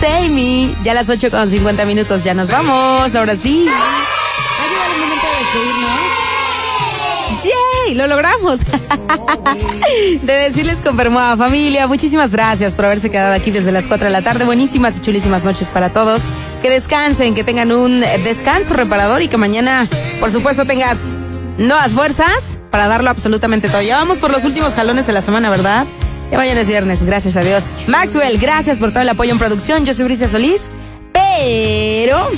Amy. Ya a las 8:50, ya nos vamos. Ahora sí. Ha llegado el momento de despedirnos. ¡Yay! ¡Lo logramos! De decirles con Permoa familia, muchísimas gracias por haberse quedado aquí desde las 4 de la tarde. Buenísimas y chulísimas noches para todos. Que descansen, que tengan un descanso reparador y que mañana, por supuesto, tengas nuevas fuerzas para darlo absolutamente todo. Ya vamos por los últimos jalones de la semana, ¿verdad? Ya mañana es viernes, gracias a Dios. Maxwell, gracias por todo el apoyo en producción. Yo soy Bricia Solís, pero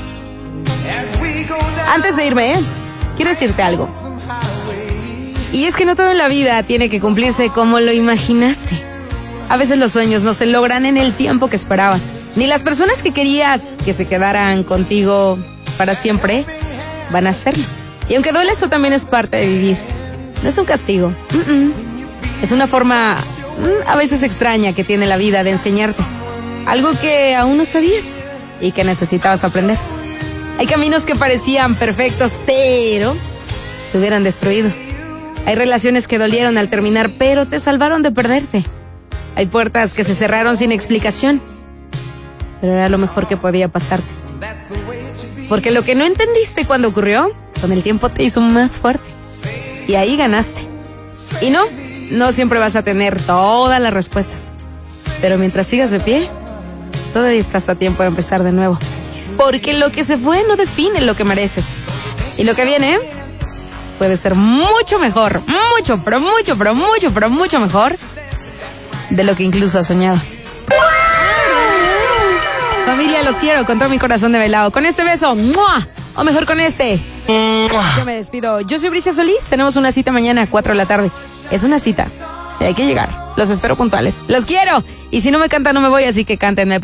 antes de irme, quiero decirte algo. Y es que no todo en la vida tiene que cumplirse como lo imaginaste. A veces los sueños no se logran en el tiempo que esperabas. Ni las personas que querías que se quedaran contigo para siempre van a hacerlo. Y aunque duele, eso también es parte de vivir. No es un castigo. Es una forma a veces extraña que tiene la vida de enseñarte algo que aún no sabías y que necesitabas aprender. Hay caminos que parecían perfectos, pero te hubieran destruido. Hay relaciones que dolieron al terminar, pero te salvaron de perderte. Hay puertas que se cerraron sin explicación, pero era lo mejor que podía pasarte. Porque lo que no entendiste cuando ocurrió, con el tiempo te hizo más fuerte. Y ahí ganaste. Y no siempre vas a tener todas las respuestas. Pero mientras sigas de pie, todavía estás a tiempo de empezar de nuevo. Porque lo que se fue no define lo que mereces. Y lo que viene puede ser mucho mejor. Mucho, pero mucho, pero mucho, pero mucho mejor de lo que incluso has soñado. Familia, los quiero con todo mi corazón de velado. Con este beso, ¡mua! O mejor con este. Yo me despido. Yo soy Bricia Solís. Tenemos una cita mañana a 4 de la tarde. Es una cita. Hay que llegar. Los espero puntuales. Los quiero. Y si no me cantan, no me voy, así que cántenme.